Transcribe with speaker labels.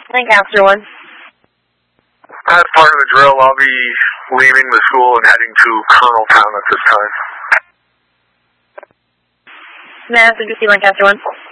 Speaker 1: Lancaster 1.
Speaker 2: As part of the drill, I'll be leaving the school and heading to Coloneltown at this time.
Speaker 1: Mass, did you see Lancaster 1?